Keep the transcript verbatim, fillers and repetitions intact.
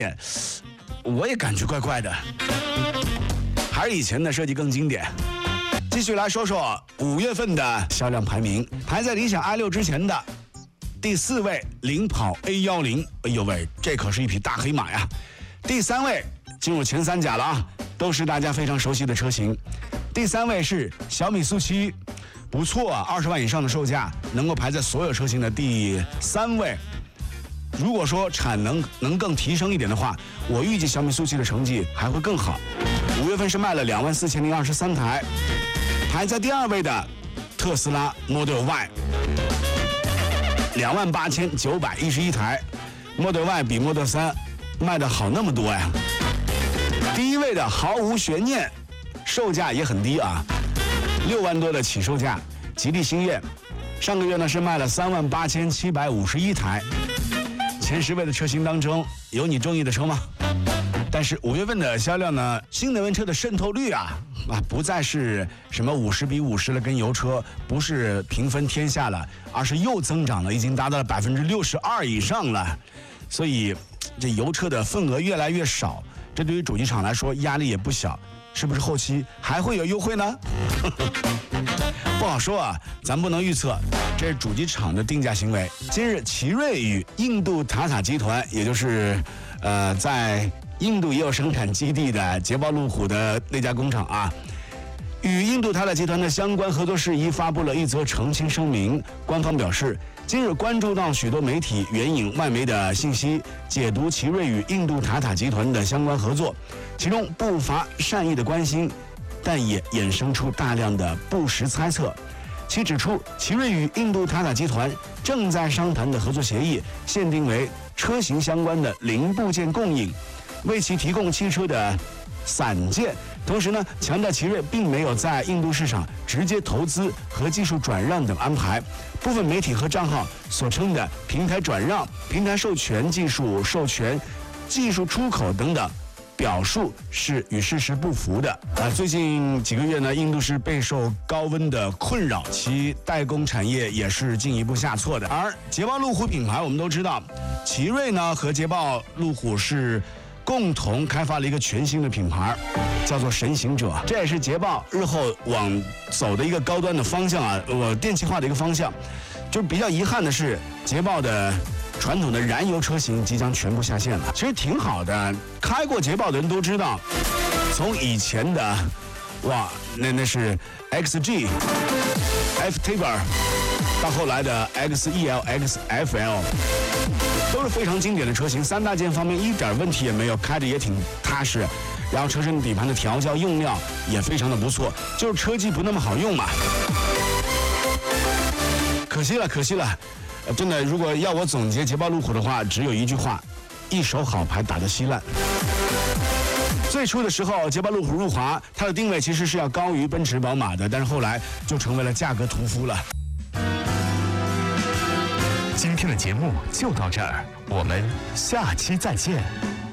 我也感觉怪怪的，还是以前的设计更经典。继续来说说五月份的销量排名，排在理想 i 六之前的第四位领跑 A 一零， 哎呦喂，这可是一匹大黑马呀。第三位进入前三甲了啊，都是大家非常熟悉的车型。第三位是小米速七，不错啊，二十万以上的售价，能够排在所有车型的第三位。如果说产能能更提升一点的话，我预计小米速七的成绩还会更好。五月份是卖了两万四千零二十三台，排在第二位的特斯拉 Model Y， 两万八千九百一十一台 ，Model Y 比 Model 三卖的好那么多呀。第一位的毫无悬念，售价也很低啊，六万多的起售价，吉利星越，上个月呢是卖了三万八千七百五十一台。前十位的车型当中，有你中意的车吗？但是五月份的销量呢，新能源车的渗透率啊啊，不再是什么五十比五十了，跟油车不是平分天下了，而是又增长了，已经达到了百分之六十二以上了。所以这油车的份额越来越少，这对于主机厂来说压力也不小。是不是后期还会有优惠呢？不好说啊，咱不能预测，这是主机厂的定价行为。今日，奇瑞与印度塔塔集团，也就是呃在印度也有生产基地的捷豹路虎的那家工厂啊，与印度塔塔集团的相关合作事宜发布了一则澄清声明。官方表示，今日关注到许多媒体援引外媒的信息，解读奇瑞与印度塔塔集团的相关合作，其中不乏善意的关心，但也衍生出大量的不实猜测。其指出，奇瑞与印度塔塔集团正在商谈的合作协议限定为车型相关的零部件供应，为其提供汽车的散件。同时呢，强调奇瑞并没有在印度市场直接投资和技术转让等安排。部分媒体和账号所称的平台转让、平台授权、技术授权、技术出口等等表述是与事实不符的啊！最近几个月呢，印度是备受高温的困扰，其代工产业也是进一步下挫的。而捷豹路虎品牌，我们都知道，奇瑞呢和捷豹路虎是共同开发了一个全新的品牌，叫做神行者。这也是捷豹日后往走的一个高端的方向啊，呃，电气化的一个方向。就是比较遗憾的是，捷豹的传统的燃油车型即将全部下线了。其实挺好的，开过捷豹的人都知道，从以前的哇，那那是 X G、F-Type 到后来的 X E L、X F L。都是非常经典的车型，三大件方面一点问题也没有，开着也挺踏实。然后车身底盘的调教用料也非常的不错，就是车机不那么好用嘛。可惜了，可惜了，真的，如果要我总结捷豹路虎的话，只有一句话：一手好牌打得稀烂。最初的时候，捷豹路虎入华，它的定位其实是要高于奔驰、宝马的，但是后来就成为了价格屠夫了。 今天的节目就到这儿，我们下期再见。